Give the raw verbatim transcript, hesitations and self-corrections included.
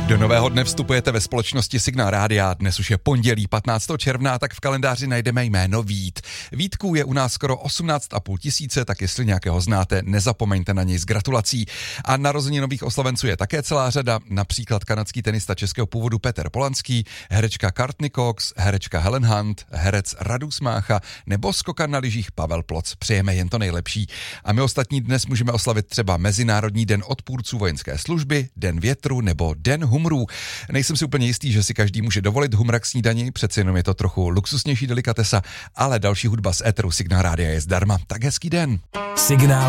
Do nového dne vstupujete ve společnosti Signál Rádia. Dnes už je pondělí patnáctého června, tak v kalendáři najdeme jméno Vít. Vítků je u nás skoro osmnáct a půl tisíce, tak jestli nějakého znáte, nezapomeňte na něj s gratulací. A narozeninových oslavenců je také celá řada, například kanadský tenista českého původu Petr Polanský, herečka Courtney Cox, herečka Helen Hunt, herec Radus Mácha nebo skokan na lyžích Pavel Ploc. Přejeme jen to nejlepší. A my ostatní dnes můžeme oslavit třeba Mezinárodní den odpůrců vojenské služby, Den větru nebo Den humrů. Nejsem si úplně jistý, že si každý může dovolit humra k snídani, přeci jenom je to trochu luxusnější delikatesa, ale další hudba z éteru Signál Rádia je zdarma. Tak hezký den. Signál